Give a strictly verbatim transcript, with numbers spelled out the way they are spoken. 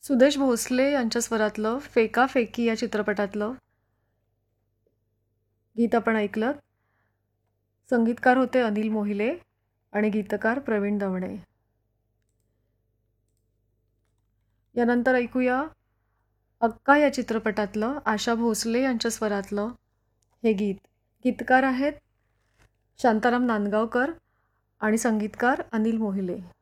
सुदेश भोसले यांच्या स्वरातलं फेका फेकी या चित्रपटातलं गीत आपण ऐकलं. संगीतकार होते अनिल मोहिले आणि गीतकार प्रवीण दवणे. यानंतर ऐकूया अक्का या चित्रपटातलं आशा भोसले यांच्या स्वरातलं हे गीत. गीतकार आहेत शांताराम नांदगावकर आणि संगीतकार अनिल मोहिले.